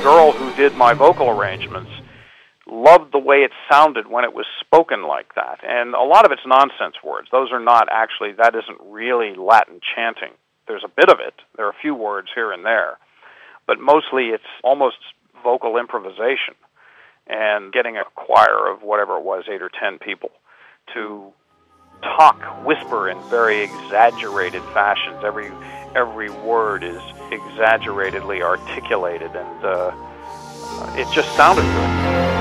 girl who did my vocal arrangements loved the way it sounded when it was spoken like that. And a lot of it's nonsense words. Those are not actually, that isn't really Latin chanting. There's a bit of it. There are a few words here and there. But mostly it's almost vocal improvisation and getting a choir of whatever it was, 8 or 10 people, to talk, whisper in very exaggerated fashions. Every word is exaggeratedly articulated, and it just sounded good.